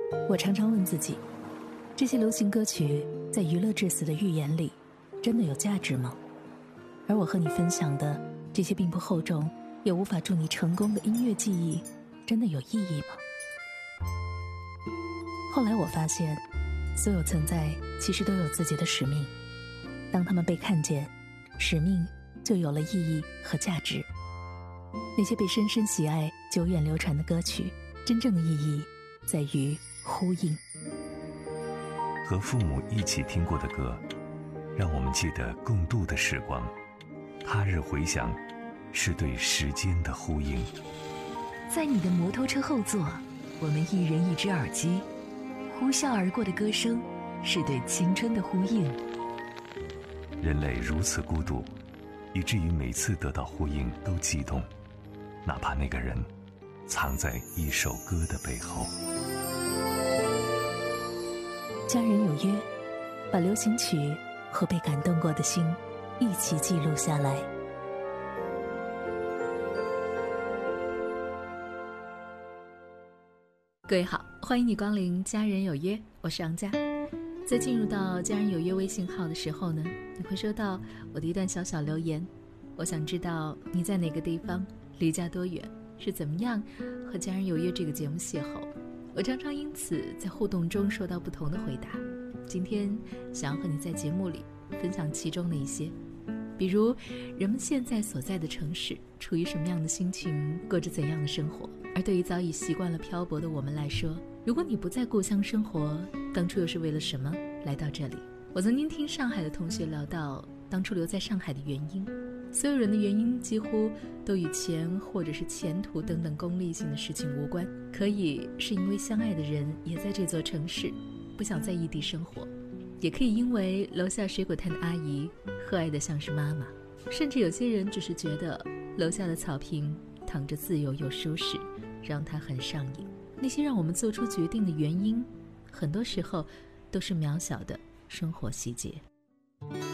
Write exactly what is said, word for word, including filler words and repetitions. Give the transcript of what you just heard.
我常常问自己，这些流行歌曲在娱乐至死的预言里真的有价值吗？而我和你分享的这些并不厚重也无法助你成功的音乐记忆真的有意义吗？后来我发现，所有存在其实都有自己的使命，当他们被看见，使命就有了意义和价值。那些被深深喜爱久远流传的歌曲，真正的意义在于呼应。 和父母一起听过的歌，让我们记得共度的时光，他日回响，是对时间的呼应。 在你的摩托车后座，我们一人一只耳机，呼啸而过的歌声，是对青春的呼应。 人类如此孤独，以至于每次得到呼应都激动，哪怕那个人藏在一首歌的背后。 家人有约，把流行曲和被感动过的心一起记录下来。各位好，欢迎你光临家人有约，我是杨佳。在进入到家人有约微信号的时候呢，你会收到我的一段小小留言。我想知道你在哪个地方，离家多远，是怎么样和家人有约这个节目邂逅。我常常因此在互动中收到不同的回答。今天想要和你在节目里分享其中的一些，比如人们现在所在的城市处于什么样的心情，过着怎样的生活。而对于早已习惯了漂泊的我们来说，如果你不在故乡生活，当初又是为了什么来到这里？我曾经听上海的同学聊到当初留在上海的原因，所有人的原因几乎都与钱或者是前途等等功利性的事情无关，可以是因为相爱的人也在这座城市，不想在异地生活，也可以因为楼下水果摊的阿姨和蔼得像是妈妈，甚至有些人只是觉得楼下的草坪躺着自由又舒适，让他很上瘾。那些让我们做出决定的原因，很多时候都是渺小的生活细节。